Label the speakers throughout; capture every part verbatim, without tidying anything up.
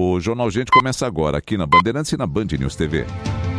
Speaker 1: O Jornal Gente começa agora, aqui na Bandeirantes e na Band News T V.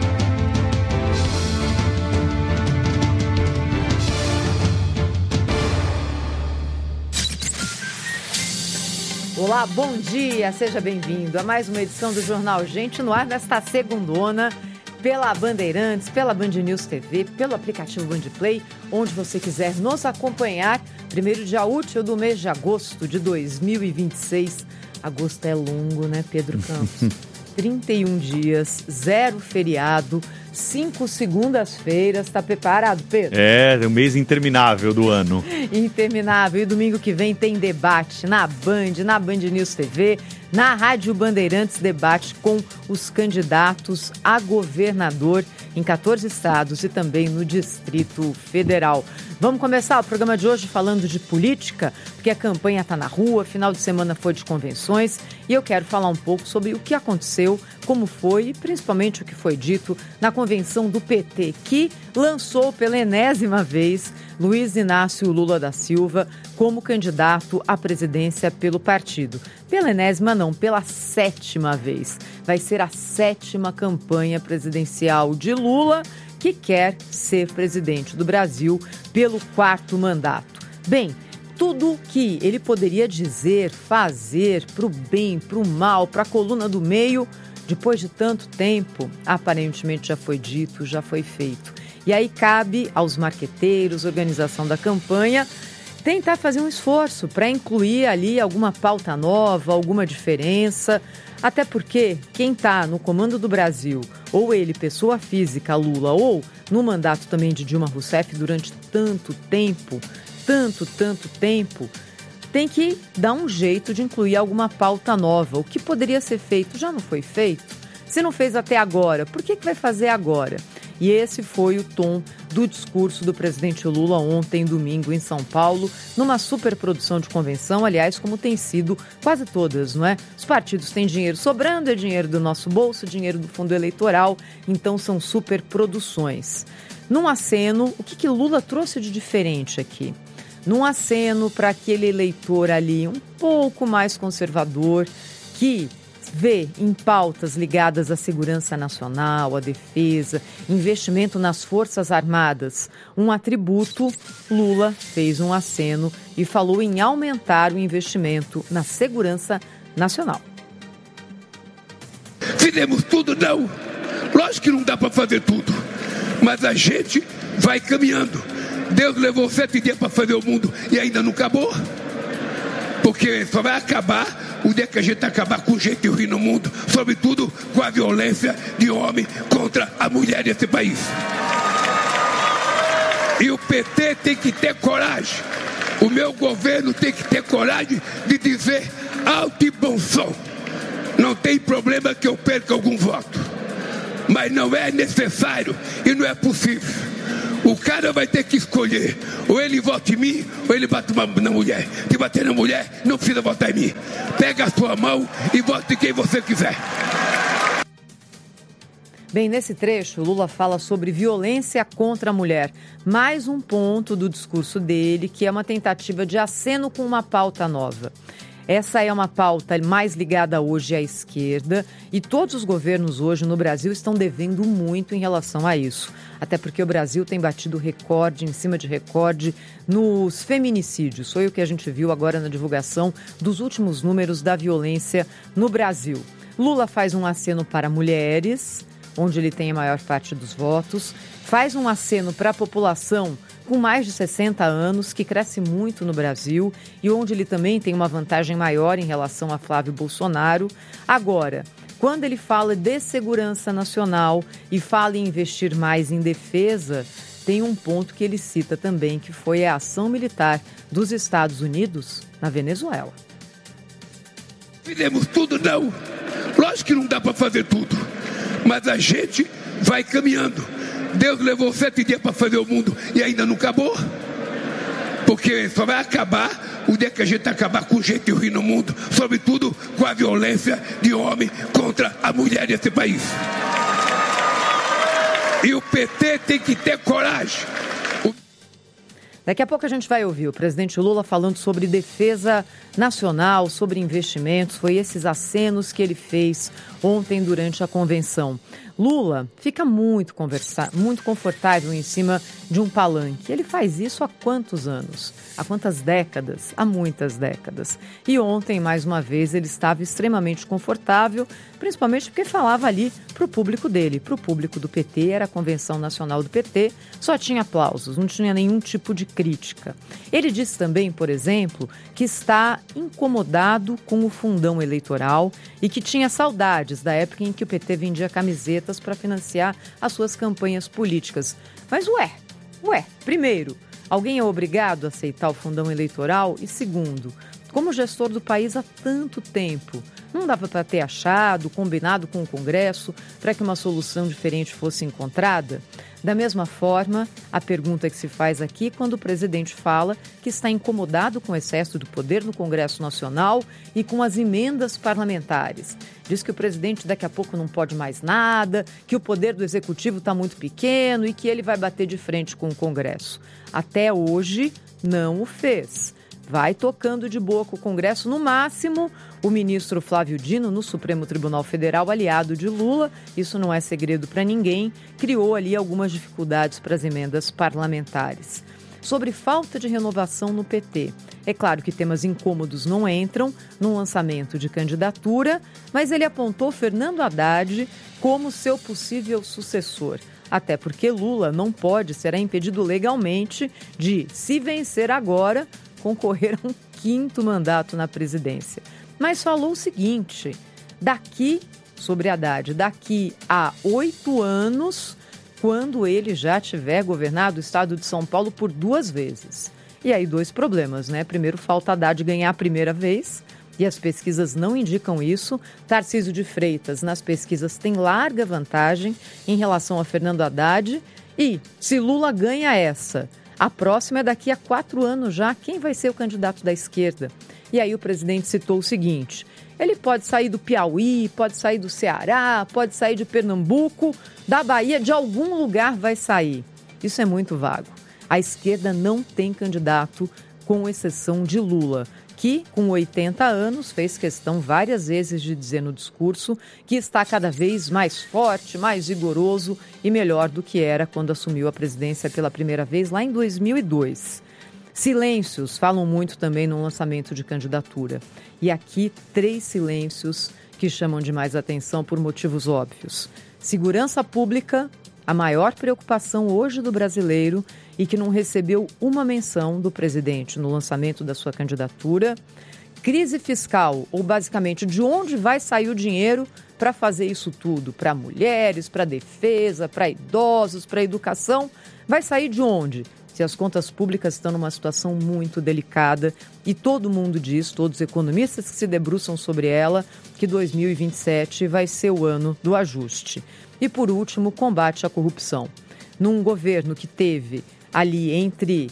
Speaker 2: Olá, bom dia, seja bem-vindo a mais uma edição do Jornal Gente no ar desta segundona, pela Bandeirantes, pela Band News T V, pelo aplicativo Bandplay, onde você quiser nos acompanhar. Primeiro dia útil do mês de agosto de dois mil e vinte e seis. Agosto é longo, né, Pedro Campos? trinta e um dias, zero feriado, cinco segundas-feiras. Tá preparado, Pedro?
Speaker 3: É, o mês interminável do ano.
Speaker 2: Interminável. E domingo que vem tem debate na Band, na Band News T V, na Rádio Bandeirantes, debate com os candidatos a governador em quatorze estados e também no Distrito Federal. Vamos começar o programa de hoje falando de política, porque a campanha está na rua, final de semana foi de convenções, e eu quero falar um pouco sobre o que aconteceu, como foi e principalmente o que foi dito na convenção do P T, que lançou pela enésima vez Luiz Inácio Lula da Silva como candidato à presidência pelo partido. Pela enésima não, pela sétima vez. Vai ser a sétima campanha presidencial de Lula, que quer ser presidente do Brasil pelo quarto mandato. Bem, tudo que ele poderia dizer, fazer para o bem, para o mal, para a coluna do meio, depois de tanto tempo, aparentemente já foi dito, já foi feito. E aí cabe aos marqueteiros, organização da campanha, tentar fazer um esforço para incluir ali alguma pauta nova, alguma diferença. Até porque quem está no comando do Brasil, ou ele, pessoa física, Lula, ou no mandato também de Dilma Rousseff durante tanto tempo, tanto, tanto tempo, tem que dar um jeito de incluir alguma pauta nova. O que poderia ser feito já não foi feito? Se não fez até agora, por que que vai fazer agora? E esse foi o tom do discurso do presidente Lula ontem, domingo, em São Paulo, numa superprodução de convenção, aliás, como tem sido quase todas, não é? Os partidos têm dinheiro sobrando, é dinheiro do nosso bolso, dinheiro do fundo eleitoral, então são superproduções. Num aceno, o que que Lula trouxe de diferente aqui? Num aceno para aquele eleitor ali um pouco mais conservador, que vê em pautas ligadas à segurança nacional, à defesa, investimento nas Forças Armadas, um atributo, Lula fez um aceno e falou em aumentar o investimento na segurança nacional.
Speaker 4: Fizemos tudo? Não. Lógico que não dá para fazer tudo, mas a gente vai caminhando. Deus levou sete dias para fazer o mundo e ainda não acabou, porque só vai acabar o dia que a gente acabar com o jeito ruim no mundo, sobretudo com a violência de homem contra a mulher desse país. E o P T tem que ter coragem, o meu governo tem que ter coragem de dizer alto e bom som: não tem problema que eu perca algum voto, mas não é necessário e não é possível. O cara vai ter que escolher, ou ele vota em mim, ou ele bate na mulher. Se bater na mulher, não precisa votar em mim. Pega a sua mão e vote em quem você quiser.
Speaker 2: Bem, nesse trecho, Lula fala sobre violência contra a mulher. Mais um ponto do discurso dele, que é uma tentativa de aceno com uma pauta nova. Essa é uma pauta mais ligada hoje à esquerda e todos os governos hoje no Brasil estão devendo muito em relação a isso. Até porque o Brasil tem batido recorde em cima de recorde nos feminicídios. Foi o que a gente viu agora na divulgação dos últimos números da violência no Brasil. Lula faz um aceno para mulheres, onde ele tem a maior parte dos votos, faz um aceno para a população com mais de sessenta anos, que cresce muito no Brasil e onde ele também tem uma vantagem maior em relação a Flávio Bolsonaro. Agora, quando ele fala de segurança nacional e fala em investir mais em defesa, tem um ponto que ele cita também, que foi a ação militar dos Estados Unidos na Venezuela.
Speaker 4: Fizemos tudo? Não. Lógico que não dá para fazer tudo, mas a gente vai caminhando. Deus levou sete dias para fazer o mundo e ainda não acabou, porque só vai acabar o dia que a gente acabar com o jeito ruim no mundo, sobretudo com a violência de homem contra a mulher desse país. E o P T tem que ter coragem.
Speaker 2: Daqui a pouco a gente vai ouvir o presidente Lula falando sobre defesa nacional, sobre investimentos. Foi esses acenos que ele fez ontem durante a convenção. Lula fica muito, conversa... muito confortável em cima de um palanque. Ele faz isso há quantos anos? Há quantas décadas? Há muitas décadas. E ontem, mais uma vez, ele estava extremamente confortável, principalmente porque falava ali para o público dele, para o público do P T. Era a Convenção Nacional do P T, só tinha aplausos, não tinha nenhum tipo de crítica. Ele disse também, por exemplo, que está incomodado com o fundão eleitoral e que tinha saudades da época em que o P T vendia camisetas para financiar as suas campanhas políticas. Mas ué, ué, primeiro, alguém é obrigado a aceitar o fundão eleitoral? E segundo, como gestor do país há tanto tempo, não dava para ter achado, combinado com o Congresso para que uma solução diferente fosse encontrada? Da mesma forma, a pergunta que se faz aqui quando o presidente fala que está incomodado com o excesso do poder no Congresso Nacional e com as emendas parlamentares. Diz que o presidente daqui a pouco não pode mais nada, que o poder do executivo está muito pequeno e que ele vai bater de frente com o Congresso. Até hoje, não o fez. Vai tocando de boa com o Congresso, no máximo, o ministro Flávio Dino, no Supremo Tribunal Federal, aliado de Lula, isso não é segredo para ninguém, criou ali algumas dificuldades para as emendas parlamentares. Sobre falta de renovação no P T, é claro que temas incômodos não entram no lançamento de candidatura, mas ele apontou Fernando Haddad como seu possível sucessor. Até porque Lula não pode, será impedido legalmente de, se vencer agora, concorrer a um quinto mandato na presidência. Mas falou o seguinte, daqui, sobre Haddad, daqui a oito anos, quando ele já tiver governado o estado de São Paulo por duas vezes. E aí dois problemas, né? Primeiro, falta Haddad ganhar a primeira vez, e as pesquisas não indicam isso. Tarcísio de Freitas, nas pesquisas, tem larga vantagem em relação a Fernando Haddad. E se Lula ganha essa, a próxima é daqui a quatro anos já. Quem vai ser o candidato da esquerda? E aí o presidente citou o seguinte, ele pode sair do Piauí, pode sair do Ceará, pode sair de Pernambuco, da Bahia, de algum lugar vai sair. Isso é muito vago. A esquerda não tem candidato, com exceção de Lula, que, com oitenta anos, fez questão várias vezes de dizer no discurso que está cada vez mais forte, mais vigoroso e melhor do que era quando assumiu a presidência pela primeira vez lá em dois mil e dois. Silêncios falam muito também no lançamento de candidatura. E aqui, três silêncios que chamam de mais atenção por motivos óbvios. Segurança pública, a maior preocupação hoje do brasileiro e que não recebeu uma menção do presidente no lançamento da sua candidatura. Crise fiscal, ou basicamente de onde vai sair o dinheiro para fazer isso tudo? Para mulheres, para defesa, para idosos, para educação. Vai sair de onde? Se as contas públicas estão numa situação muito delicada e todo mundo diz, todos os economistas que se debruçam sobre ela, que dois mil e vinte e sete vai ser o ano do ajuste. E, por último, combate à corrupção. Num governo que teve ali entre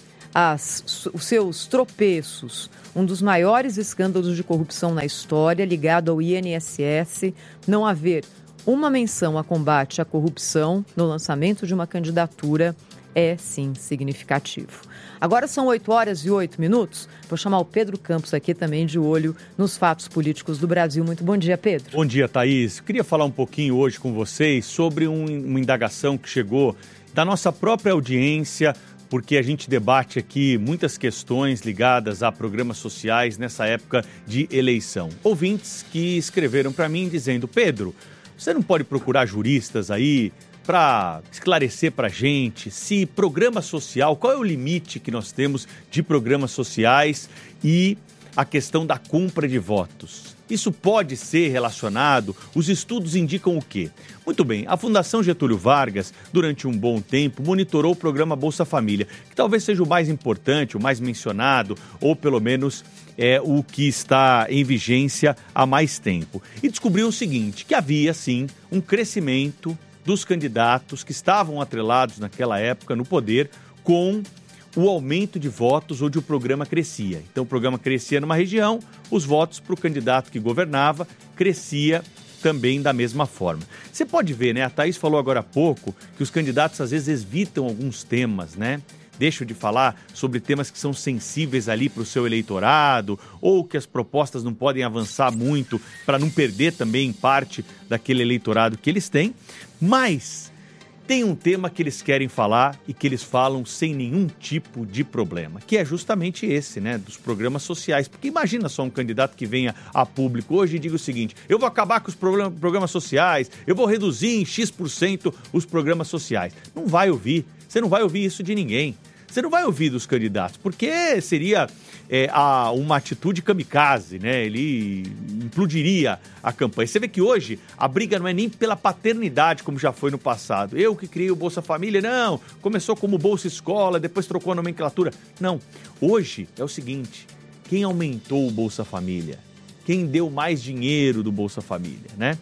Speaker 2: as, os seus tropeços, um dos maiores escândalos de corrupção na história, ligado ao I N S S, não haver uma menção a combate à corrupção no lançamento de uma candidatura é, sim, significativo. Agora são oito horas e oito minutos. Vou chamar o Pedro Campos aqui também de olho nos fatos políticos do Brasil. Muito bom dia, Pedro.
Speaker 3: Bom dia, Thaís. Queria falar um pouquinho hoje com vocês sobre um, uma indagação que chegou da nossa própria audiência, porque a gente debate aqui muitas questões ligadas a programas sociais nessa época de eleição. Ouvintes que escreveram para mim dizendo, Pedro, você não pode procurar juristas aí para esclarecer para a gente se programa social, qual é o limite que nós temos de programas sociais e a questão da compra de votos. Isso pode ser relacionado? Os estudos indicam o quê? Muito bem, a Fundação Getúlio Vargas, durante um bom tempo, monitorou o programa Bolsa Família, que talvez seja o mais importante, o mais mencionado, ou pelo menos é o que está em vigência há mais tempo. E descobriu o seguinte, que havia, sim, um crescimento dos candidatos que estavam atrelados naquela época no poder com o aumento de votos onde o programa crescia. Então o programa crescia numa região, os votos para o candidato que governava crescia também da mesma forma. Você pode ver, né? A Thaís falou agora há pouco que os candidatos às vezes evitam alguns temas, né? deixam de falar sobre temas que são sensíveis ali para o seu eleitorado, ou que as propostas não podem avançar muito para não perder também parte daquele eleitorado que eles têm, mas tem um tema que eles querem falar e que eles falam sem nenhum tipo de problema, que é justamente esse, né, dos programas sociais. Porque imagina só um candidato que venha a público hoje e diga o seguinte: eu vou acabar com os programas sociais, eu vou reduzir em X por cento os programas sociais. Não vai ouvir, você não vai ouvir isso de ninguém. Você não vai ouvir dos candidatos, porque seria é, a, uma atitude kamikaze, né? Ele implodiria a campanha. Você vê que hoje a briga não é nem pela paternidade, como já foi no passado. Eu que criei o Bolsa Família, não. Começou como Bolsa Escola, depois trocou a nomenclatura. Não. Hoje é o seguinte: quem aumentou o Bolsa Família? Quem deu mais dinheiro do Bolsa Família, né?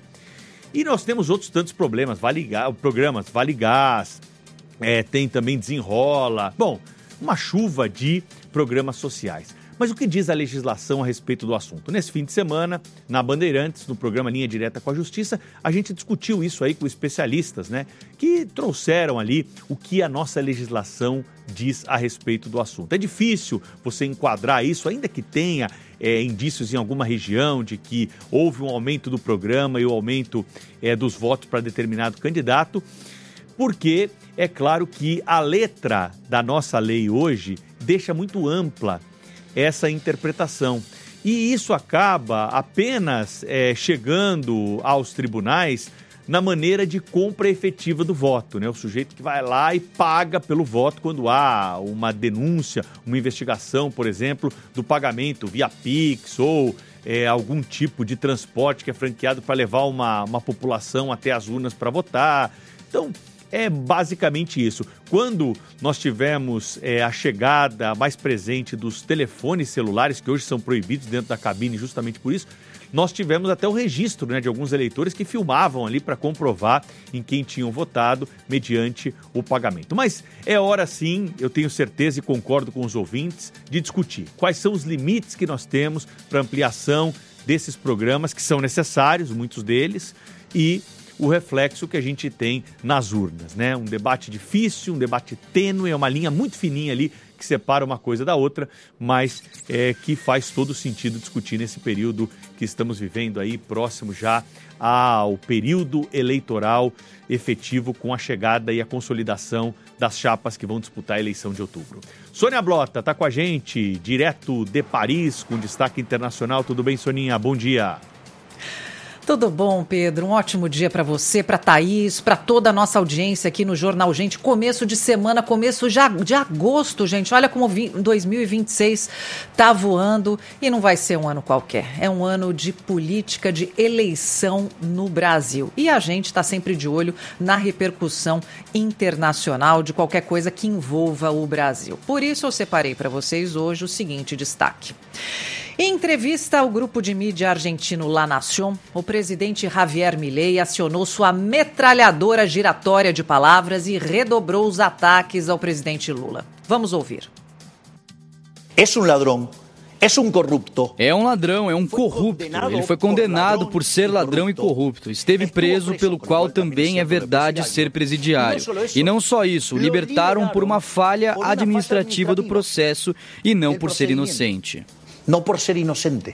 Speaker 3: E nós temos outros tantos problemas, vale gás, programas, Vale Gás, É, tem também Desenrola. Bom, uma chuva de programas sociais. Mas o que diz a legislação a respeito do assunto? Nesse fim de semana, na Bandeirantes, no programa Linha Direta com a Justiça, a gente discutiu isso aí com especialistas, né? Que trouxeram ali o que a nossa legislação diz a respeito do assunto. É difícil você enquadrar isso, ainda que tenha é, indícios em alguma região de que houve um aumento do programa e o aumento é, dos votos para determinado candidato, porque é claro que a letra da nossa lei hoje deixa muito ampla essa interpretação. E isso acaba apenas é, chegando aos tribunais na maneira de compra efetiva do voto, né? O sujeito que vai lá e paga pelo voto quando há uma denúncia, uma investigação, por exemplo, do pagamento via Pix ou é, algum tipo de transporte que é franqueado para levar uma, uma população até as urnas para votar. Então, é basicamente isso. Quando nós tivemos é, a chegada mais presente dos telefones celulares, que hoje são proibidos dentro da cabine justamente por isso, nós tivemos até o registro, né, de alguns eleitores que filmavam ali para comprovar em quem tinham votado mediante o pagamento. Mas é hora sim, eu tenho certeza e concordo com os ouvintes, de discutir quais são os limites que nós temos para ampliação desses programas, que são necessários, muitos deles, e o reflexo que a gente tem nas urnas, né? Um debate difícil, um debate tênue, é uma linha muito fininha ali que separa uma coisa da outra, mas é, que faz todo sentido discutir nesse período que estamos vivendo aí, próximo já ao período eleitoral efetivo, com a chegada e a consolidação das chapas que vão disputar a eleição de outubro. Sônia Blota está com a gente, direto de Paris, com destaque internacional. Tudo bem, Soninha? Bom dia.
Speaker 5: Tudo bom, Pedro? Um ótimo dia para você, para a Thaís, para toda a nossa audiência aqui no Jornal Gente. Começo de semana, começo já de agosto, gente. Olha como dois mil e vinte e seis está voando e não vai ser um ano qualquer. É um ano de política, de eleição no Brasil. E a gente está sempre de olho na repercussão internacional de qualquer coisa que envolva o Brasil. Por isso eu separei para vocês hoje o seguinte destaque. Em entrevista ao grupo de mídia argentino La Nación, o presidente Javier Milei acionou sua metralhadora giratória de palavras e redobrou os ataques ao presidente Lula. Vamos ouvir.
Speaker 6: É um ladrão, é um corrupto.
Speaker 7: É um ladrão, é um corrupto. Ele foi condenado por ser ladrão e corrupto. Esteve preso, pelo qual também é verdade ser presidiário. E não só isso, libertaram por uma falha administrativa do processo e não por ser inocente.
Speaker 6: Não por ser inocente.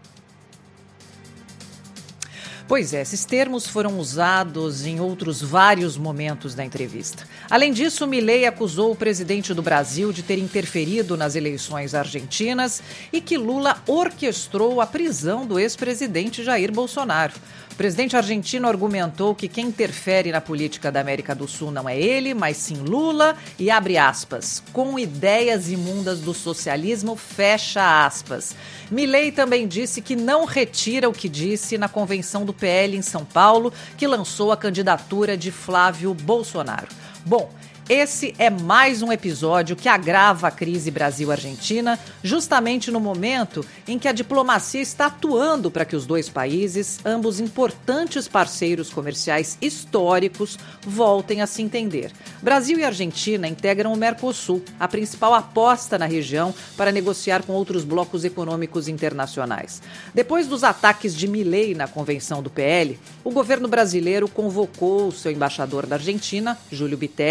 Speaker 5: Pois é, esses termos foram usados em outros vários momentos da entrevista. Além disso, Milei acusou o presidente do Brasil de ter interferido nas eleições argentinas e que Lula orquestrou a prisão do ex-presidente Jair Bolsonaro. O presidente argentino argumentou que quem interfere na política da América do Sul não é ele, mas sim Lula, e abre aspas, com ideias imundas do socialismo, fecha aspas. Milei também disse que não retira o que disse na convenção do P L em São Paulo, que lançou a candidatura de Flávio Bolsonaro. Bom, esse é mais um episódio que agrava a crise Brasil-Argentina, justamente no momento em que a diplomacia está atuando para que os dois países, ambos importantes parceiros comerciais históricos, voltem a se entender. Brasil e Argentina integram o Mercosul, a principal aposta na região para negociar com outros blocos econômicos internacionais. Depois dos ataques de Milei na convenção do P L, o governo brasileiro convocou o seu embaixador da Argentina, Júlio Bitelli,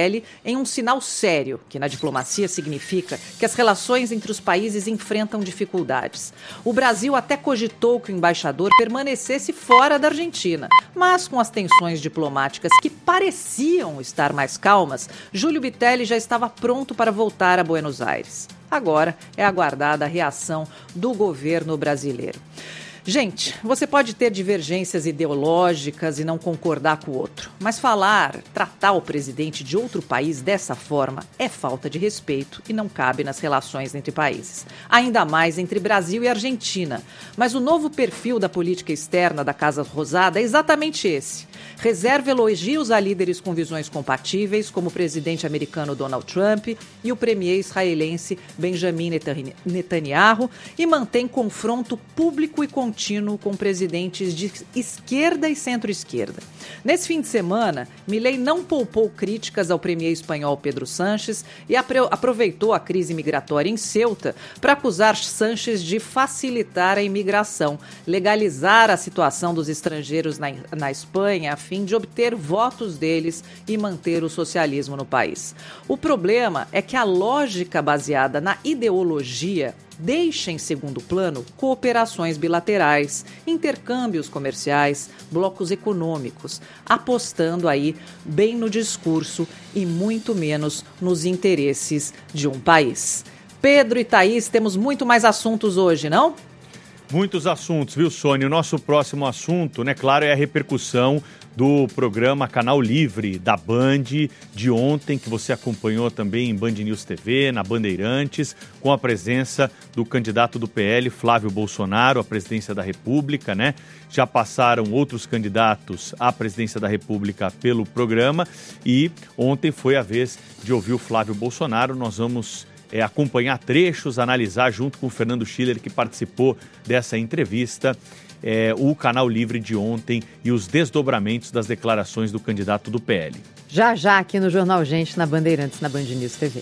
Speaker 5: em um sinal sério, que na diplomacia significa que as relações entre os países enfrentam dificuldades. O Brasil até cogitou que o embaixador permanecesse fora da Argentina, mas com as tensões diplomáticas que pareciam estar mais calmas, Júlio Bitelli já estava pronto para voltar a Buenos Aires. Agora é aguardada a reação do governo brasileiro. Gente, você pode ter divergências ideológicas e não concordar com o outro, mas falar, tratar o presidente de outro país dessa forma é falta de respeito e não cabe nas relações entre países, ainda mais entre Brasil e Argentina. Mas o novo perfil da política externa da Casa Rosada é exatamente esse. Reserva elogios a líderes com visões compatíveis, como o presidente americano Donald Trump e o premier israelense Benjamin Netanyahu, e mantém confronto público e contínuo com presidentes de esquerda e centro-esquerda. Nesse fim de semana, Milei não poupou críticas ao premier espanhol Pedro Sánchez e aproveitou a crise migratória em Ceuta para acusar Sánchez de facilitar a imigração, legalizar a situação dos estrangeiros na, na Espanha a fim de obter votos deles e manter o socialismo no país. O problema é que a lógica baseada na ideologia deixa em segundo plano cooperações bilaterais, intercâmbios comerciais, blocos econômicos, apostando aí bem no discurso e muito menos nos interesses de um país. Pedro e Thaís, temos muito mais assuntos hoje, não?
Speaker 3: Muitos assuntos, viu, Sônia? O nosso próximo assunto, né, claro, é a repercussão do programa Canal Livre da Band de ontem, que você acompanhou também em Band News T V, na Bandeirantes, com a presença do candidato do P L, Flávio Bolsonaro, à presidência da República, né? Já passaram outros candidatos à presidência da República pelo programa e ontem foi a vez de ouvir o Flávio Bolsonaro. Nós vamos É, acompanhar trechos, analisar junto com o Fernando Schiller, que participou dessa entrevista, é, o Canal Livre de ontem e os desdobramentos das declarações do candidato do P L.
Speaker 2: Já já aqui no Jornal Gente, na Bandeirantes, na Band News T V.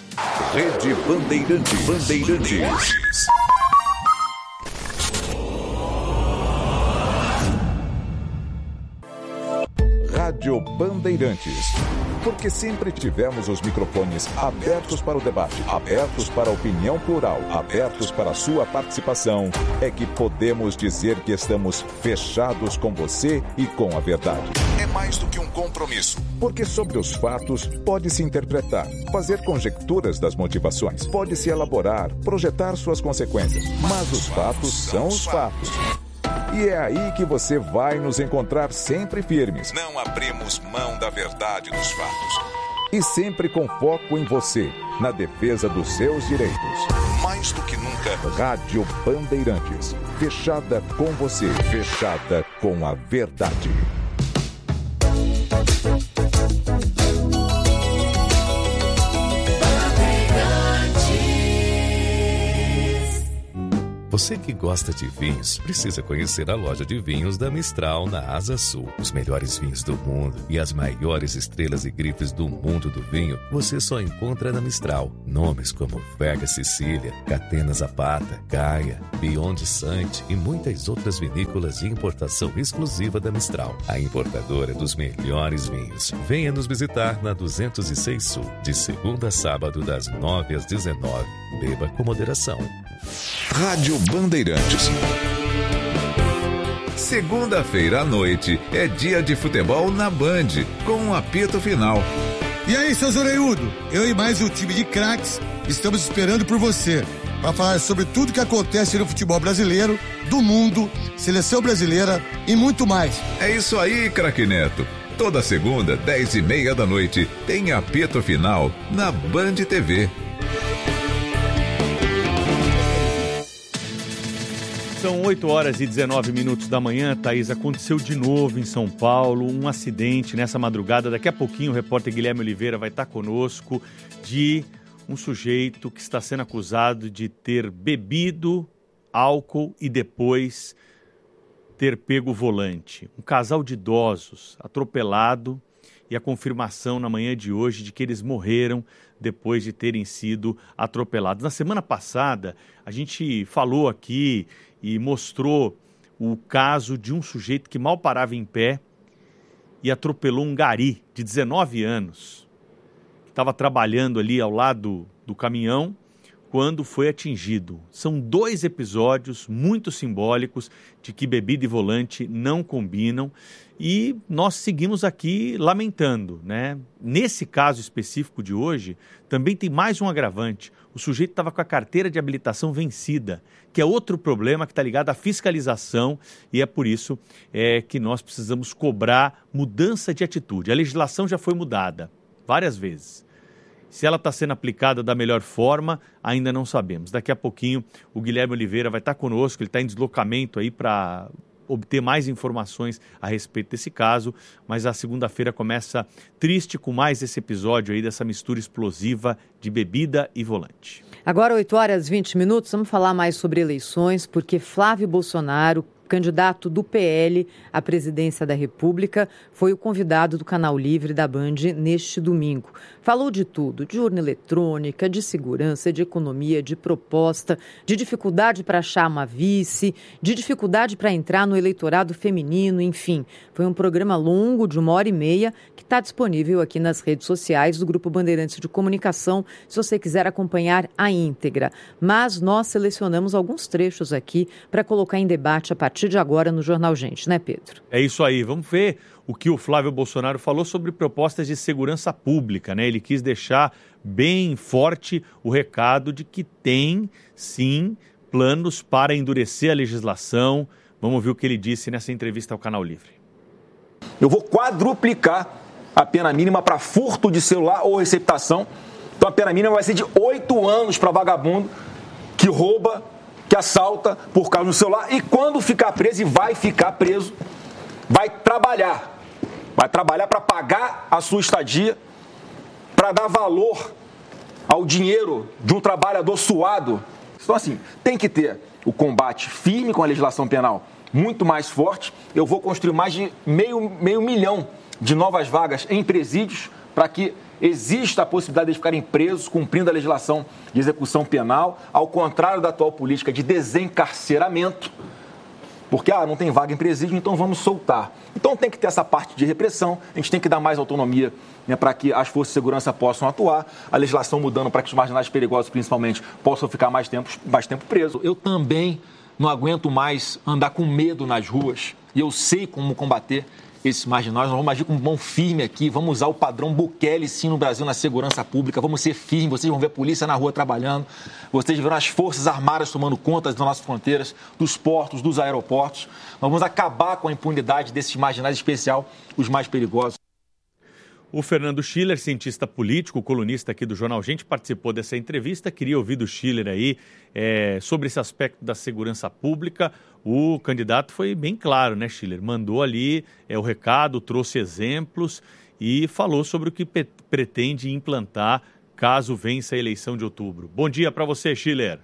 Speaker 1: Rede Bandeirantes. Bandeirantes. Rádio Bandeirantes. Porque sempre tivemos os microfones abertos para o debate, abertos para a opinião plural, abertos para a sua participação, é que podemos dizer que estamos fechados com você e com a verdade. É mais do que um compromisso. Porque sobre os fatos pode-se interpretar, fazer conjecturas das motivações, pode-se elaborar, projetar suas consequências. Mas os fatos são os fatos. E é aí que você vai nos encontrar sempre firmes. Não abrimos mão da verdade dos fatos. E sempre com foco em você, na defesa dos seus direitos. Mais do que nunca, Rádio Bandeirantes. Fechada com você, fechada com a verdade.
Speaker 8: Você que gosta de vinhos, precisa conhecer a loja de vinhos da Mistral na Asa Sul. Os melhores vinhos do mundo e as maiores estrelas e grifes do mundo do vinho, você só encontra na Mistral. Nomes como Vega Sicília, Catena Zapata, Gaia, Beyond Sante e muitas outras vinícolas de importação exclusiva da Mistral. A importadora dos melhores vinhos. Venha nos visitar na duzentos e seis Sul, de segunda a sábado, das nove às dezenove. Beba com moderação.
Speaker 1: Rádio Bandeirantes. Segunda-feira à noite é dia de futebol na Band, com um apito final.
Speaker 9: E aí, seus orelhudos? Eu e mais um time de craques estamos esperando por você para falar sobre tudo que acontece no futebol brasileiro, do mundo, seleção brasileira e muito mais.
Speaker 1: É isso aí, craque Neto. Toda segunda, dez e meia da noite, tem apito final na Band T V.
Speaker 3: São oito horas e dezenove minutos da manhã, Thaís. Aconteceu de novo em São Paulo um acidente nessa madrugada. Daqui a pouquinho o repórter Guilherme Oliveira vai estar conosco, de um sujeito que está sendo acusado de ter bebido álcool e depois ter pego o volante. Um casal de idosos atropelado e a confirmação na manhã de hoje de que eles morreram depois de terem sido atropelados. Na semana passada, a gente falou aqui e mostrou o caso de um sujeito que mal parava em pé e atropelou um gari de dezenove anos, que estava trabalhando ali ao lado do caminhão quando foi atingido. São dois episódios muito simbólicos de que bebida e volante não combinam e nós seguimos aqui lamentando, né? Nesse caso específico de hoje, também tem mais um agravante. O sujeito estava com a carteira de habilitação vencida, que é outro problema que está ligado à fiscalização e é por isso é, que nós precisamos cobrar mudança de atitude. A legislação já foi mudada várias vezes. Se ela está sendo aplicada da melhor forma, ainda não sabemos. Daqui a pouquinho o Guilherme Oliveira vai estar conosco, ele está em deslocamento aí para obter mais informações a respeito desse caso, mas a segunda-feira começa triste com mais esse episódio aí dessa mistura explosiva de bebida e volante.
Speaker 2: Agora, oito horas e vinte minutos, vamos falar mais sobre eleições, porque Flávio Bolsonaro, candidato do P L à presidência da República, foi o convidado do Canal Livre da Band neste domingo. Falou de tudo, de urna eletrônica, de segurança, de economia, de proposta, de dificuldade para achar uma vice, de dificuldade para entrar no eleitorado feminino, enfim. Foi um programa longo de uma hora e meia que está disponível aqui nas redes sociais do Grupo Bandeirantes de Comunicação, se você quiser acompanhar a íntegra. Mas nós selecionamos alguns trechos aqui para colocar em debate a partir de agora no Jornal Gente, né, Pedro?
Speaker 3: É isso aí, vamos ver o que o Flávio Bolsonaro falou sobre propostas de segurança pública, né? Ele quis deixar bem forte o recado de que tem, sim, planos para endurecer a legislação. Vamos ouvir o que ele disse nessa entrevista ao Canal Livre.
Speaker 10: Eu vou quadruplicar a pena mínima para furto de celular ou receptação. Então a pena mínima vai ser de oito anos para vagabundo que rouba, que assalta por causa do celular e quando ficar preso, e vai ficar preso, vai trabalhar. Vai trabalhar para pagar a sua estadia, para dar valor ao dinheiro de um trabalhador suado. Então, assim, tem que ter o combate firme com a legislação penal muito mais forte. Eu vou construir mais de meio, meio milhão de novas vagas em presídios para que exista a possibilidade de ficarem presos cumprindo a legislação de execução penal, ao contrário da atual política de desencarceramento, porque ah, não tem vaga em presídio, então vamos soltar. Então tem que ter essa parte de repressão, a gente tem que dar mais autonomia, né, para que as forças de segurança possam atuar, a legislação mudando para que os marginais perigosos, principalmente, possam ficar mais tempo, mais tempo presos. Eu também não aguento mais andar com medo nas ruas, e eu sei como combater esses marginais. Nós vamos agir com mão firme aqui, vamos usar o padrão Bukele sim no Brasil na segurança pública, vamos ser firmes, vocês vão ver a polícia na rua trabalhando, vocês verão as forças armadas tomando conta das nossas fronteiras, dos portos, dos aeroportos. Nós vamos acabar com a impunidade desses marginais, em especial os mais perigosos.
Speaker 3: O Fernando Schiller, cientista político, colunista aqui do Jornal Gente, participou dessa entrevista. Queria ouvir do Schiller aí é, sobre esse aspecto da segurança pública. O candidato foi bem claro, né, Schiller? Mandou ali é, o recado, trouxe exemplos e falou sobre o que pe- pretende implantar caso vença a eleição de outubro. Bom dia para você, Schiller.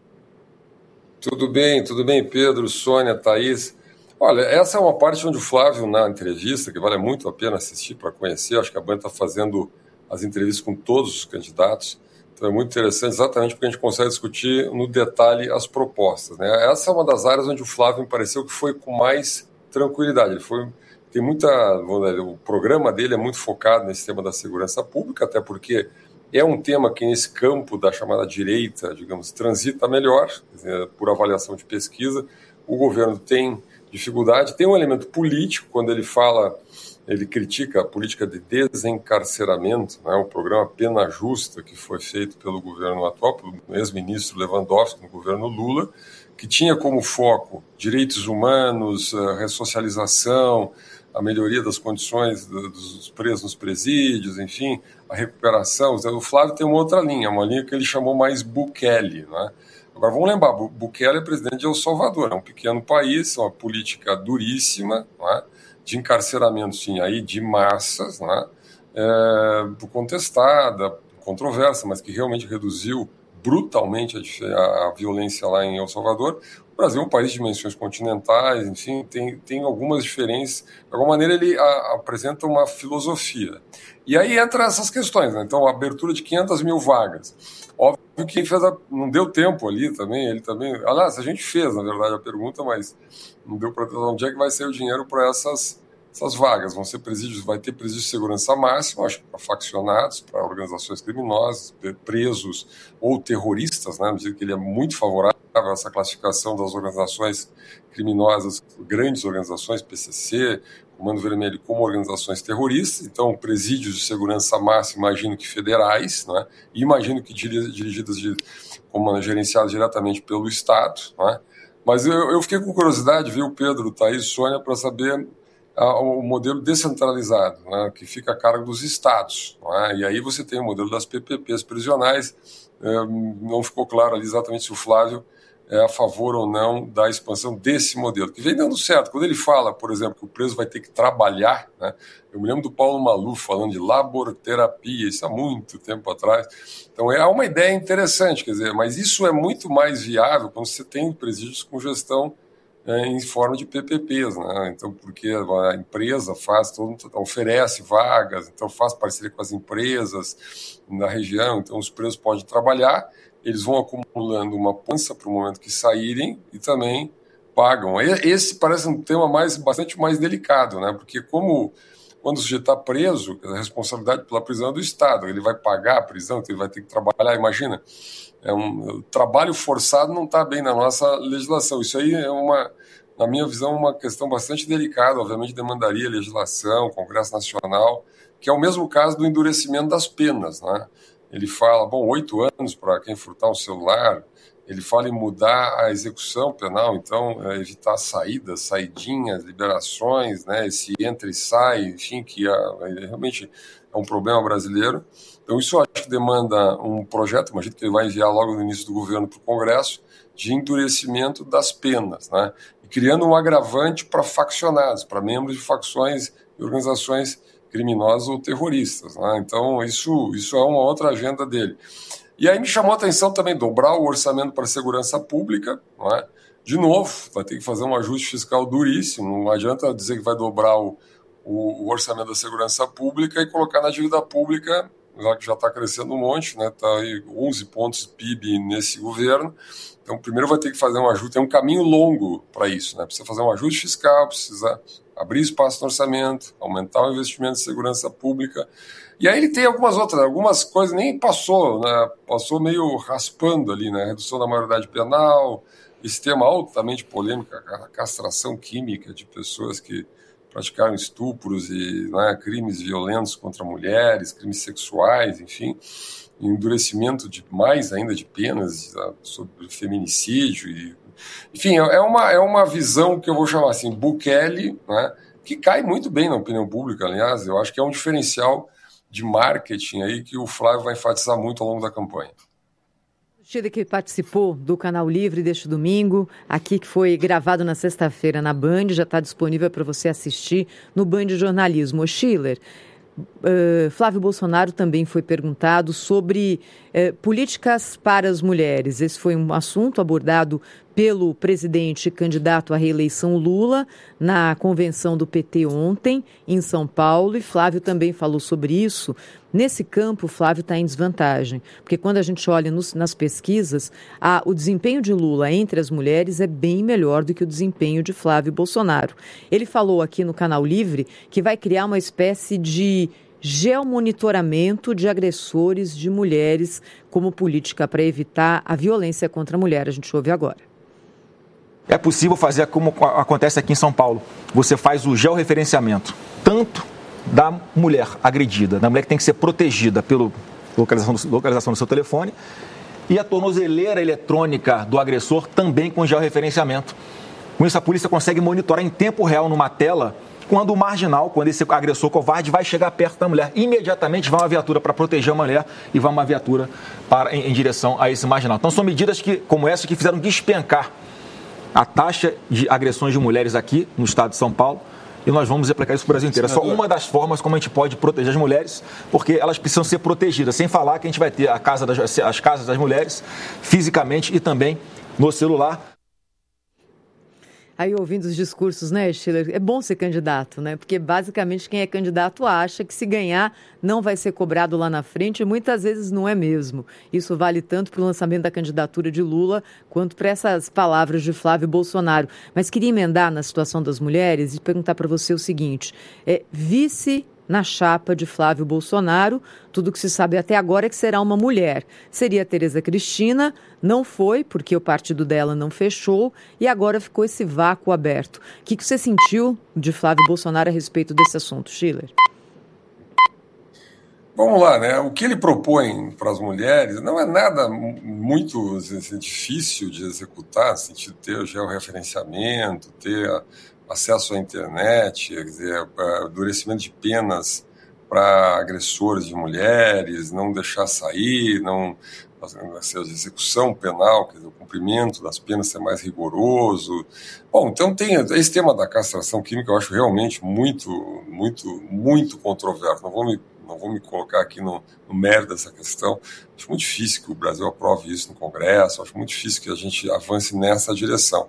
Speaker 11: Tudo bem, tudo bem, Pedro, Sônia, Thaís. Olha, essa é uma parte onde o Flávio, na entrevista, que vale muito a pena assistir para conhecer, acho que a Band está fazendo as entrevistas com todos os candidatos, então é muito interessante, exatamente porque a gente consegue discutir no detalhe as propostas, né? Essa é uma das áreas onde o Flávio me pareceu que foi com mais tranquilidade. Ele foi, tem muita, o programa dele é muito focado nesse tema da segurança pública, até porque é um tema que nesse campo da chamada direita, digamos, transita melhor, por avaliação de pesquisa. O governo tem dificuldade, tem um elemento político, quando ele fala, ele critica a política de desencarceramento, né, o programa Pena Justa, que foi feito pelo governo atual, pelo ex-ministro Lewandowski, no governo Lula, que tinha como foco direitos humanos, a ressocialização, a melhoria das condições dos presos nos presídios, enfim, a recuperação. O Flávio tem uma outra linha, uma linha que ele chamou mais Bukele, né? Agora, vamos lembrar, Bukele é presidente de El Salvador, é um pequeno país, é uma política duríssima, né, de encarceramento, sim, aí de massas, né, é, contestada, controversa, mas que realmente reduziu brutalmente a, a violência lá em El Salvador. O Brasil é um país de dimensões continentais, enfim, tem, tem algumas diferenças. De alguma maneira, ele a, apresenta uma filosofia. E aí entra essas questões, né? Então, a abertura de quinhentas mil vagas. Óbvio que quem fez a, não deu tempo ali também, ele também... Aliás, a gente fez, na verdade, a pergunta, mas não deu para ter onde é que vai ser o dinheiro para essas essas vagas. Vão ser presídios, vai ter presídio de segurança máxima, acho que para faccionados, para organizações criminosas, presos ou terroristas, né? Digo que ele é muito favorável a essa classificação das organizações criminosas, grandes organizações, P C C, Comando Vermelho, como organizações terroristas. Então, presídios de segurança máxima, imagino que federais, né? E imagino que dirigidas, de, como gerenciadas diretamente pelo Estado, né? Mas eu, eu fiquei com curiosidade, viu, Pedro, Thaís, Sônia, para saber a, o modelo descentralizado, né, que fica a cargo dos estados. Né, e aí você tem o modelo das P P Ps prisionais. É, não ficou claro ali exatamente se o Flávio é a favor ou não da expansão desse modelo, que vem dando certo. Quando ele fala, por exemplo, que o preso vai ter que trabalhar, né, eu me lembro do Paulo Maluf falando de laborterapia, isso há muito tempo atrás. Então é uma ideia interessante, quer dizer, mas isso é muito mais viável quando você tem presídios com gestão é, em forma de P P Ps, né? Então, porque a empresa faz, todo, oferece vagas, então faz parceria com as empresas na região, então os presos podem trabalhar, eles vão acumulando uma pança para o momento que saírem e também pagam. Esse parece um tema mais, bastante mais delicado, né? Porque como quando o sujeito está preso, a responsabilidade pela prisão é do Estado, ele vai pagar a prisão, então ele vai ter que trabalhar, imagina. É um, o trabalho forçado não está bem na nossa legislação. Isso aí é, uma, na minha visão, uma questão bastante delicada, obviamente demandaria legislação, Congresso Nacional, que é o mesmo caso do endurecimento das penas, né? Ele fala, bom, oito anos para quem furtar um celular, ele fala em mudar a execução penal, então é, evitar saídas, saidinhas, liberações, né, esse entra e sai, enfim, que é, é, realmente é um problema brasileiro. Então isso eu acho que demanda um projeto, imagino que ele vai enviar logo no início do governo para o Congresso, de endurecimento das penas, né, e criando um agravante para faccionados, para membros de facções e organizações criminosas ou terroristas, né? Então isso, isso é uma outra agenda dele. E aí me chamou a atenção também dobrar o orçamento para a segurança pública, não é? De novo, vai ter que fazer um ajuste fiscal duríssimo, não adianta dizer que vai dobrar o, o, o orçamento da segurança pública e colocar na dívida pública, já que já está crescendo um monte, né? Está aí onze pontos P I B nesse governo. Então primeiro vai ter que fazer um ajuste, é um caminho longo para isso, né? Precisa fazer um ajuste fiscal, precisa abrir espaço no orçamento, aumentar o investimento em segurança pública. E aí ele tem algumas outras, algumas coisas nem passou, né? Passou meio raspando ali, né? Redução da maioridade penal, esse tema altamente polêmico, a castração química de pessoas que praticaram estupros e, né, crimes violentos contra mulheres, crimes sexuais, enfim, endurecimento de mais ainda de penas sobre feminicídio e, enfim, é uma, é uma visão que eu vou chamar assim, Bukele, né, que cai muito bem na opinião pública, aliás, eu acho que é um diferencial de marketing aí que o Flávio vai enfatizar muito ao longo da campanha.
Speaker 2: Tida que participou do Canal Livre deste domingo, aqui que foi gravado na sexta-feira na Band, já está disponível para você assistir no Band Jornalismo. Schiller, uh, Flávio Bolsonaro também foi perguntado sobre uh, políticas para as mulheres. Esse foi um assunto abordado pelo presidente candidato à reeleição Lula na convenção do P T ontem em São Paulo, e Flávio também falou sobre isso. Nesse campo, Flávio está em desvantagem, porque quando a gente olha nos, nas pesquisas, a, o desempenho de Lula entre as mulheres é bem melhor do que o desempenho de Flávio Bolsonaro. Ele falou aqui no Canal Livre que vai criar uma espécie de geomonitoramento de agressores de mulheres como política para evitar a violência contra a mulher. A gente ouve agora.
Speaker 10: É possível fazer como acontece aqui em São Paulo. Você faz o georreferenciamento, tanto da mulher agredida, da mulher que tem que ser protegida pela localização do, localização do seu telefone, e a tornozeleira eletrônica do agressor também com georreferenciamento. Com isso, a polícia consegue monitorar em tempo real numa tela quando o marginal, quando esse agressor covarde vai chegar perto da mulher. Imediatamente vai uma viatura para proteger a mulher e vai uma viatura para, em, em direção a esse marginal. Então são medidas que, como essa que fizeram despencar a taxa de agressões de mulheres aqui no estado de São Paulo, e nós vamos aplicar isso para o Brasil inteiro. É só uma das formas como a gente pode proteger as mulheres, porque elas precisam ser protegidas, sem falar que a gente vai ter a casa das, as casas das mulheres fisicamente e também no celular.
Speaker 2: Aí, ouvindo os discursos, né, Schiller, é bom ser candidato, né? Porque, basicamente, quem é candidato acha que se ganhar não vai ser cobrado lá na frente e muitas vezes não é mesmo. Isso vale tanto para o lançamento da candidatura de Lula quanto para essas palavras de Flávio Bolsonaro. Mas queria emendar na situação das mulheres e perguntar para você o seguinte, é, vice na chapa de Flávio Bolsonaro, tudo que se sabe até agora é que será uma mulher. Seria a Tereza Cristina, não foi, porque o partido dela não fechou, e agora ficou esse vácuo aberto. O que você sentiu de Flávio Bolsonaro a respeito desse assunto, Schiller?
Speaker 11: Vamos lá, né? O que ele propõe para as mulheres não é nada muito assim, difícil de executar, no sentido de ter o georreferenciamento, ter acesso à internet, quer dizer, endurecimento de penas para agressores de mulheres, não deixar sair, não, ou seja, execução penal, quer dizer, o cumprimento das penas ser mais rigoroso. Bom, então tem esse tema da castração química, eu acho realmente muito, muito, muito controverso. Não vou me Não vou me colocar aqui no, no mérito dessa questão. Acho muito difícil que o Brasil aprove isso no Congresso, acho muito difícil que a gente avance nessa direção.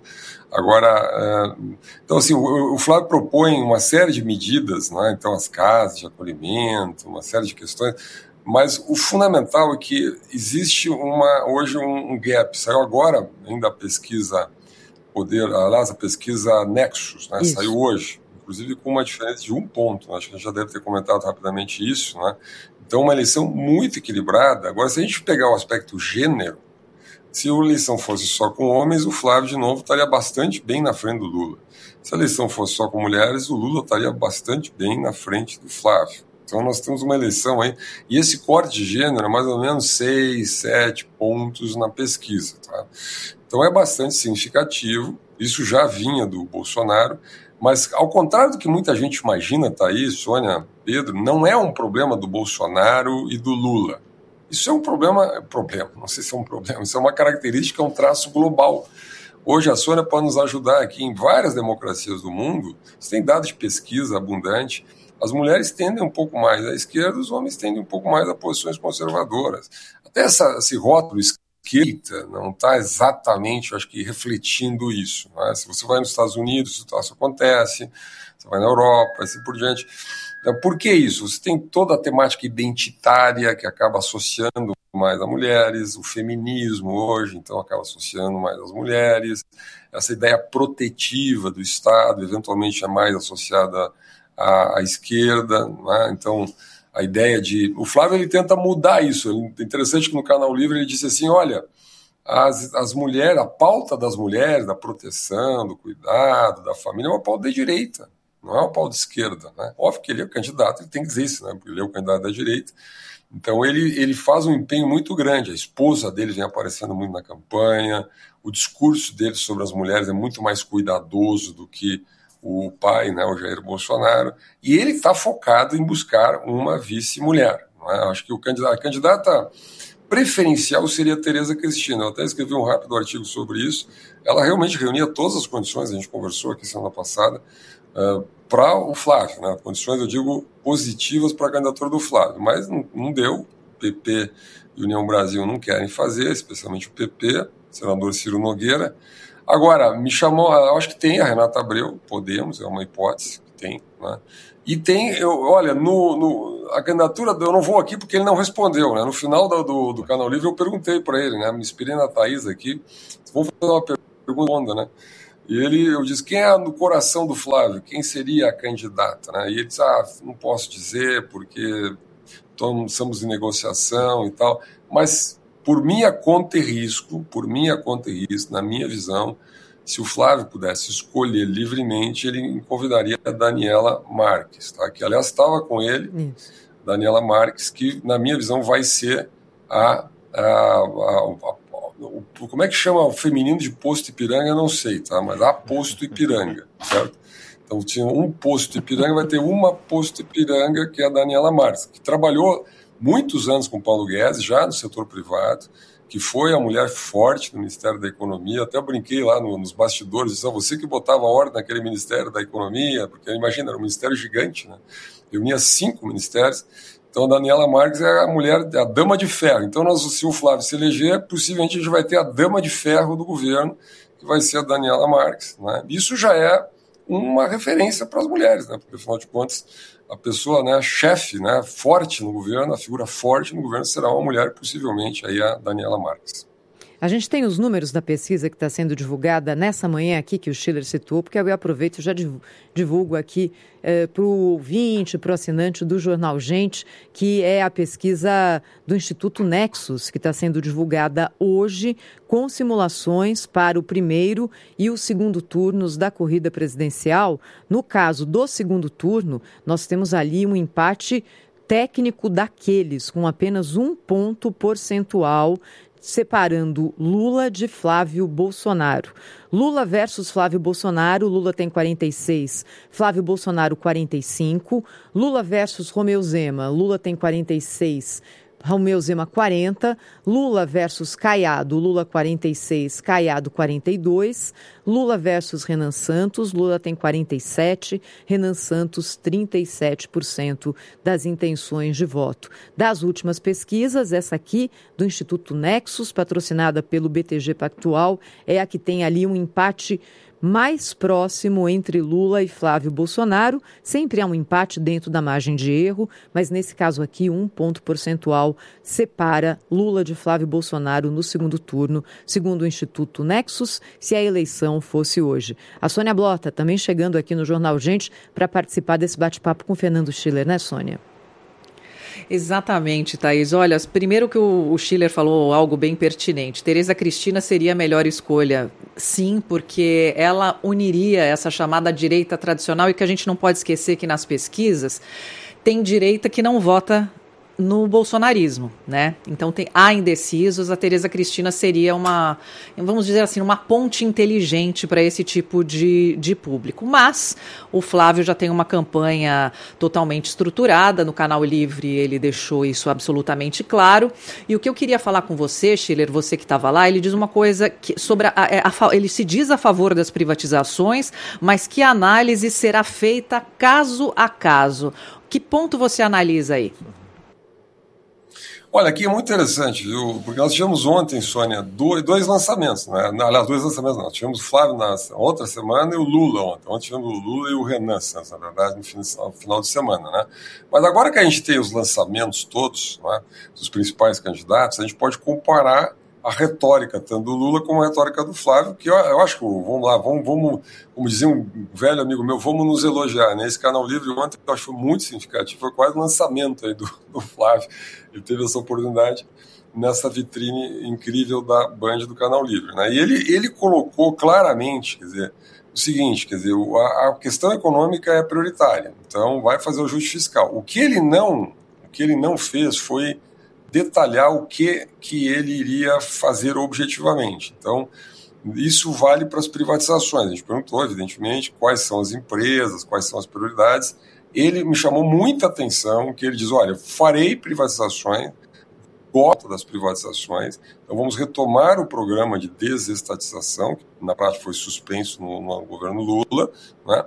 Speaker 11: Agora, então assim, o, o Flávio propõe uma série de medidas, né? Então as casas de acolhimento, uma série de questões, mas o fundamental é que existe uma, hoje um, um gap. Saiu agora ainda a pesquisa Poder, aliás, a pesquisa Nexus, né? Saiu hoje. Inclusive com uma diferença de um ponto, né? Acho que a gente já deve ter comentado rapidamente isso, né? Então, uma eleição muito equilibrada. Agora, se a gente pegar o aspecto gênero, se a eleição fosse só com homens, o Flávio, de novo, estaria bastante bem na frente do Lula. Se a eleição fosse só com mulheres, o Lula estaria bastante bem na frente do Flávio. Então, nós temos uma eleição aí, e esse corte de gênero é mais ou menos seis, sete pontos na pesquisa, tá? Então, é bastante significativo. Isso já vinha do Bolsonaro. Mas, ao contrário do que muita gente imagina, Thaís, Sônia, Pedro, não é um problema do Bolsonaro e do Lula. Isso é um problema, problema, não sei se é um problema, isso é uma característica, é um traço global. Hoje a Sônia pode nos ajudar aqui em várias democracias do mundo, você tem dados de pesquisa abundante, as mulheres tendem um pouco mais à esquerda, os homens tendem um pouco mais a posições conservadoras. Até essa, esse rótulo esquerda não está exatamente, acho que, refletindo isso, né? Se você vai nos Estados Unidos, isso acontece, você vai na Europa, assim por diante. Por que isso? Você tem toda a temática identitária que acaba associando mais a mulheres, o feminismo hoje, então acaba associando mais as mulheres, essa ideia protetiva do Estado, eventualmente é mais associada à, à esquerda, né? Então a ideia de... O Flávio ele tenta mudar isso. É interessante que no Canal Livre ele disse assim, olha, as, as mulheres, a pauta das mulheres, da proteção, do cuidado, da família, é uma pauta da direita, não é uma pauta de esquerda, né? Óbvio que ele é o candidato, ele tem que dizer isso, né? Porque ele é o candidato da direita. Então ele, ele faz um empenho muito grande, a esposa dele vem aparecendo muito na campanha, o discurso dele sobre as mulheres é muito mais cuidadoso do que o pai, né, o Jair Bolsonaro, e ele está focado em buscar uma vice-mulher. Não é? Acho que o candidato, a candidata preferencial seria a Tereza Cristina. Eu até escrevi um rápido artigo sobre isso. Ela realmente reunia todas as condições, a gente conversou aqui semana passada, uh, para o Flávio. Né? Condições, eu digo, positivas para a candidatura do Flávio, mas não, não deu. P P e União Brasil não querem fazer, especialmente o P P, senador Ciro Nogueira. Agora, me chamou, eu acho que tem a Renata Abreu, Podemos, é uma hipótese que tem, né? E tem, eu, olha, no, no, a candidatura, eu não vou aqui porque ele não respondeu, né? No final do, do, do Canal Livre eu perguntei para ele, né? Me inspirei na Thaís aqui, vou fazer uma pergunta, né? E ele, eu disse, quem é no coração do Flávio? Quem seria a candidata, né? E ele disse, ah, não posso dizer porque estamos em negociação e tal, mas... Por minha conta e risco, por minha conta e risco, na minha visão, se o Flávio pudesse escolher livremente, ele convidaria a Daniela Marques, tá? Que aliás estava com ele, Isso. Daniela Marques, que na minha visão vai ser a, a, a, a, a o, como é que chama o feminino de Posto Ipiranga, eu não sei, tá? Mas a Posto Ipiranga, certo? Então tinha um Posto Ipiranga, vai ter uma Posto Ipiranga, que é a Daniela Marques, que trabalhou muitos anos com Paulo Guedes, já no setor privado, que foi a mulher forte do Ministério da Economia. Até eu brinquei lá no, nos bastidores, disse, ah, você que botava ordem naquele Ministério da Economia, porque imagina, era um ministério gigante, né? Reunia cinco ministérios. Então a Daniela Marques é a mulher, a dama de ferro. Então nós, se o Flávio se eleger, possivelmente a gente vai ter a dama de ferro do governo, que vai ser a Daniela Marques, né? Isso já é uma referência para as mulheres, né? Porque, afinal de contas, a pessoa, né, chefe, né, forte no governo, a figura forte no governo será uma mulher, possivelmente aí a Daniela Marques.
Speaker 2: A gente tem os números da pesquisa que está sendo divulgada nessa manhã aqui, que o Schiller citou, porque eu aproveito e já divulgo aqui eh, para o ouvinte, para o assinante do Jornal Gente, que é a pesquisa do Instituto Nexus, que está sendo divulgada hoje, com simulações para o primeiro e o segundo turnos da corrida presidencial. No caso do segundo turno, nós temos ali um empate técnico daqueles, com apenas um ponto percentual separando Lula de Flávio Bolsonaro. Lula versus Flávio Bolsonaro, Lula tem quarenta e seis, Flávio Bolsonaro quarenta e cinco. Lula versus Romeu Zema, Lula tem quarenta e seis, Romeu Zema quarenta. Lula versus Caiado, Lula quarenta e seis, Caiado quarenta e dois. Lula versus Renan Santos, Lula tem quarenta e sete, Renan Santos trinta e sete por cento das intenções de voto. Das últimas pesquisas, essa aqui do Instituto Nexus, patrocinada pelo B T G Pactual, é a que tem ali um empate mais próximo entre Lula e Flávio Bolsonaro. Sempre há um empate dentro da margem de erro, mas nesse caso aqui, um ponto percentual separa Lula de Flávio Bolsonaro no segundo turno, segundo o Instituto Nexus, se a eleição fosse hoje. A Sônia Blota também chegando aqui no Jornal Gente para participar desse bate-papo com o Fernando Schiller, né, Sônia?
Speaker 5: Exatamente, Thaís. Olha, primeiro que o, o Schiller falou algo bem pertinente. Tereza Cristina seria a melhor escolha, sim, porque ela uniria essa chamada direita tradicional e que a gente não pode esquecer que nas pesquisas tem direita que não vota no bolsonarismo, né? Então tem, há indecisos, a Tereza Cristina seria uma, vamos dizer assim, uma ponte inteligente para esse tipo de, de público. Mas o Flávio já tem uma campanha totalmente estruturada, no Canal Livre ele deixou isso absolutamente claro. E o que eu queria falar com você, Schiller, você que estava lá, ele diz uma coisa que sobre a, a, a, ele se diz a favor das privatizações, mas que a análise será feita caso a caso. Que ponto você analisa aí?
Speaker 11: Olha, aqui é muito interessante, viu? Porque nós tivemos ontem, Sônia, dois, dois lançamentos, né? Aliás, dois lançamentos não. Tivemos o Flávio na outra semana e o Lula ontem. Ontem tivemos o Lula e o Renan Santos, na verdade, no final, no final de semana, né? Mas agora que a gente tem os lançamentos todos, né, dos principais candidatos, a gente pode comparar a retórica tanto do Lula como a retórica do Flávio, que eu, eu acho que, vamos lá, vamos, vamos, como dizia um velho amigo meu, vamos nos elogiar, né? Esse Canal Livre ontem eu acho que foi muito significativo, foi quase o lançamento aí do, do Flávio. Ele teve essa oportunidade nessa vitrine incrível da Band do Canal Livre, né? E ele, ele colocou claramente, quer dizer, o seguinte, quer dizer, a, a questão econômica é prioritária, então vai fazer o ajuste fiscal. O que ele não, o que ele não fez foi detalhar o que, que ele iria fazer objetivamente. Então, isso vale para as privatizações. A gente perguntou, evidentemente, quais são as empresas, quais são as prioridades. Ele me chamou muita atenção, que ele diz, olha, farei privatizações, gosto das privatizações, então vamos retomar o programa de desestatização, que na prática foi suspenso no, no governo Lula, né?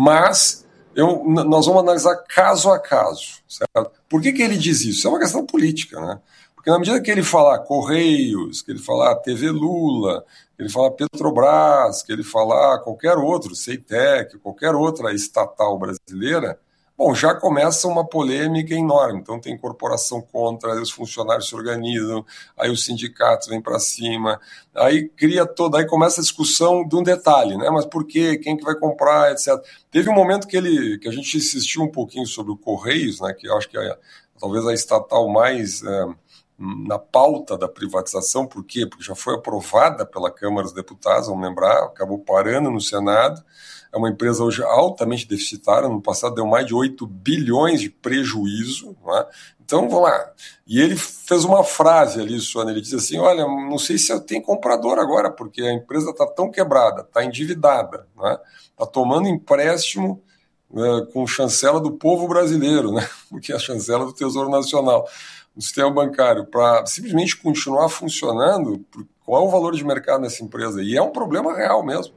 Speaker 11: Mas eu, nós vamos analisar caso a caso, certo? Por que que ele diz isso? Isso é uma questão política, né? Porque na medida que ele falar Correios, que ele falar T V Lula, que ele falar Petrobras, que ele falar qualquer outro, Ceitec, qualquer outra estatal brasileira, bom, já começa uma polêmica enorme. Então tem corporação contra, aí os funcionários se organizam, aí os sindicatos vêm para cima, aí cria toda, aí começa a discussão de um detalhe, né? Mas por quê? Quem que vai comprar, etcétera. Teve um momento que, ele, que a gente insistiu um pouquinho sobre o Correios, né? Que eu acho que é talvez a estatal mais é, na pauta da privatização. Por quê? Porque já foi aprovada pela Câmara dos Deputados, vamos lembrar, acabou parando no Senado. É uma empresa hoje altamente deficitária, no passado deu mais de oito bilhões de prejuízo, não é? Então, vamos lá. E ele fez uma frase ali, Sônia, ele disse assim, olha, não sei se eu tenho comprador agora, porque a empresa está tão quebrada, está endividada, está tomando empréstimo é, com chancela do povo brasileiro, né? Porque é a chancela do Tesouro Nacional, do sistema bancário, para simplesmente continuar funcionando. Qual é o valor de mercado nessa empresa? E é um problema real mesmo.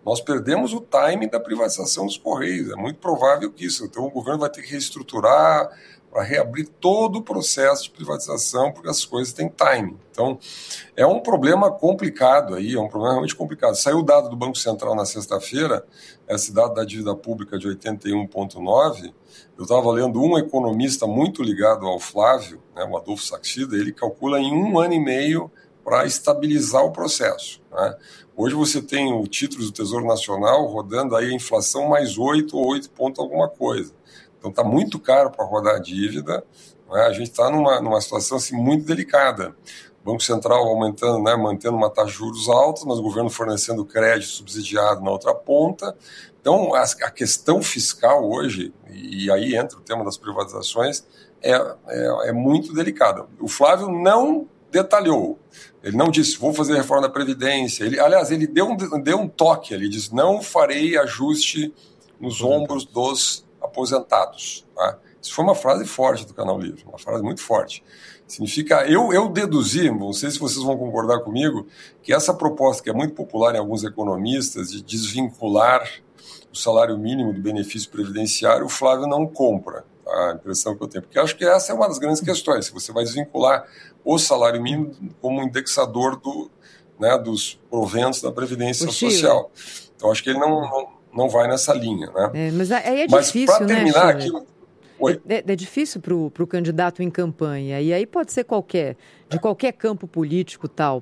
Speaker 11: Nós perdemos o timing da privatização dos Correios, é muito provável que isso. Então o governo vai ter que reestruturar para reabrir todo o processo de privatização, porque as coisas têm timing. Então, é um problema complicado aí, é um problema realmente complicado. Saiu o dado do Banco Central na sexta-feira, esse dado da dívida pública de oitenta e um vírgula nove, eu estava lendo um economista muito ligado ao Flávio, né, o Adolfo Saxida, ele calcula em um ano e meio para estabilizar o processo, né? Hoje você tem o título do Tesouro Nacional rodando aí a inflação mais oito ou oito ponto alguma coisa. Então está muito caro para rodar a dívida, né? A gente está numa, numa situação assim, muito delicada. O Banco Central aumentando, né, mantendo uma taxa de juros alta, mas o governo fornecendo crédito subsidiado na outra ponta. Então a, a questão fiscal hoje, e aí entra o tema das privatizações, é, é, é muito delicada. O Flávio não detalhou, ele não disse, vou fazer a reforma da Previdência. Ele, aliás, ele deu um, deu um toque, ele disse, não farei ajuste nos ombros dos aposentados. Tá? Isso foi uma frase forte do Canal Livre, uma frase muito forte. Significa, eu, eu deduzi, não sei se vocês vão concordar comigo, que essa proposta que é muito popular em alguns economistas de desvincular o salário mínimo do benefício previdenciário, o Flávio não compra, tá? A impressão que eu tenho, porque eu acho que essa é uma das grandes questões, se você vai desvincular o salário mínimo como indexador do, né, dos proventos da Previdência Social. Então, acho que ele não, não, não vai nessa linha. Né?
Speaker 2: É, mas aí é
Speaker 11: mas
Speaker 2: difícil,
Speaker 11: para terminar
Speaker 2: né,
Speaker 11: aqui...
Speaker 2: É, é difícil para o candidato em campanha, e aí pode ser qualquer, de qualquer campo político tal,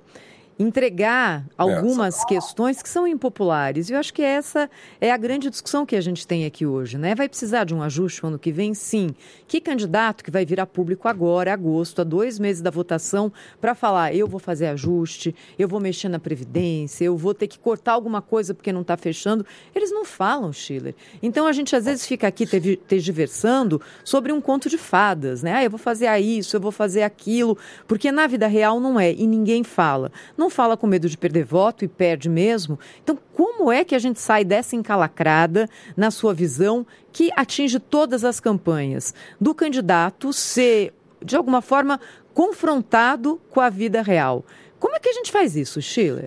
Speaker 2: entregar algumas é. questões que são impopulares. E eu acho que essa é a grande discussão que a gente tem aqui hoje, né? Vai precisar de um ajuste ano que vem? Sim. Que candidato que vai virar público agora, agosto, a dois meses da votação, para falar, eu vou fazer ajuste, eu vou mexer na Previdência, eu vou ter que cortar alguma coisa porque não está fechando. Eles não falam, Schiller. Então a gente às vezes fica aqui tergiversando sobre um conto de fadas, né? Ah, eu vou fazer isso, eu vou fazer aquilo, porque na vida real não é, e ninguém fala. Não fala com medo de perder voto e perde mesmo. Então, como é que a gente sai dessa encalacrada, na sua visão, que atinge todas as campanhas? Do candidato ser, de alguma forma, confrontado com a vida real. Como é que a gente faz isso, Schiller?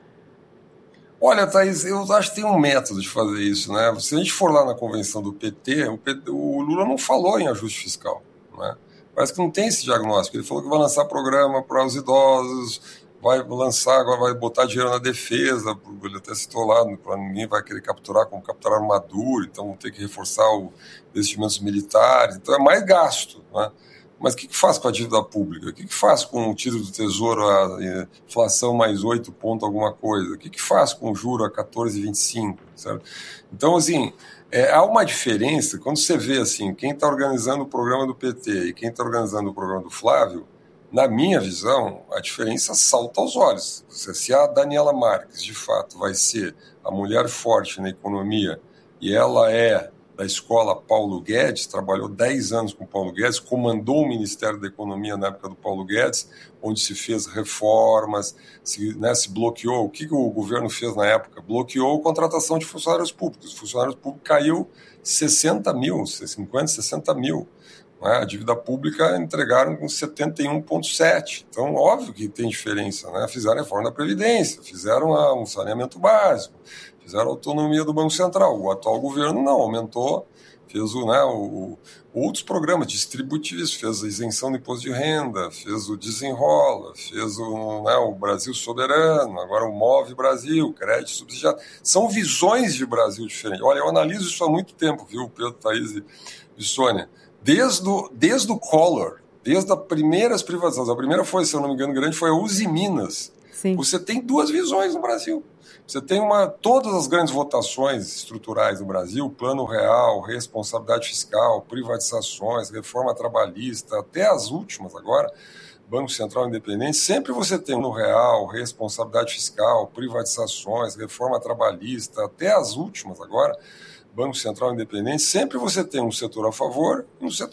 Speaker 11: Olha, Thaís, eu acho que tem um método de fazer isso, né? Se a gente for lá na convenção do P T, o, P T, o Lula não falou em ajuste fiscal, né? Parece que não tem esse diagnóstico. Ele falou que vai lançar programa para os idosos, vai lançar, agora vai botar dinheiro na defesa, ele até citou lá, para ninguém vai querer capturar como capturaram Maduro, então vão ter que reforçar os investimentos militares, então é mais gasto, né? Mas o que, que faz com a dívida pública? O que, que faz com o título do Tesouro, a inflação mais oito ponto alguma coisa? O que, que faz com o juro a quatorze vírgula vinte e cinco? Certo? Então, assim, é, há uma diferença, quando você vê assim, quem está organizando o programa do P T e quem está organizando o programa do Flávio, na minha visão, a diferença salta aos olhos. Se a Daniela Marques, de fato, vai ser a mulher forte na economia e ela é da escola Paulo Guedes, trabalhou dez anos com Paulo Guedes, comandou o Ministério da Economia na época do Paulo Guedes, onde se fez reformas, se, né, se bloqueou. O que, que o governo fez na época? Bloqueou a contratação de funcionários públicos. Os funcionários públicos caiu sessenta mil, cinquenta, sessenta mil. A dívida pública entregaram com setenta e um vírgula sete. Então, óbvio que tem diferença, né? Fizeram a reforma da Previdência, fizeram a, um saneamento básico, fizeram a autonomia do Banco Central. O atual governo não, aumentou, fez o, né, o, outros programas distributivos, fez a isenção do imposto de renda, fez o Desenrola, fez o, né, o Brasil Soberano, agora o Move Brasil, crédito subsidiado. São visões de Brasil diferentes. Olha, eu analiso isso há muito tempo, viu, Pedro, Thaís e, e Sônia. Desde o, desde o Collor, desde as primeiras privatizações, a primeira foi, se eu não me engano, grande, foi a Uzi Minas. Sim. Você tem duas visões no Brasil. Você tem uma, todas as grandes votações estruturais do Brasil, plano real, responsabilidade fiscal, privatizações, reforma trabalhista, até as últimas agora, Banco Central Independente, sempre você tem no real, responsabilidade fiscal, privatizações, reforma trabalhista, até as últimas agora, Banco Central Independente, sempre você tem um setor a favor e um setor